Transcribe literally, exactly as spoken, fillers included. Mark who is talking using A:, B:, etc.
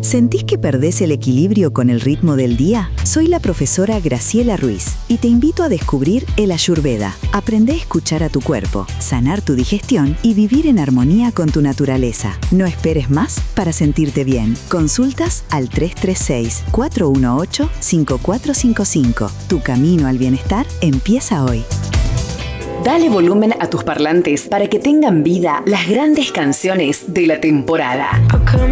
A: ¿Sentís que perdés el equilibrio con el ritmo del día? Soy la profesora Graciela Ruiz y te invito a descubrir el Ayurveda. Aprende a escuchar a tu cuerpo, sanar tu digestión y vivir en armonía con tu naturaleza. No esperes más para sentirte bien. Consultas al tres tres seis, cuatro uno ocho, cinco cuatro cinco cinco. Tu camino al bienestar empieza hoy.
B: Dale volumen a tus parlantes para que tengan vida las grandes canciones de la temporada.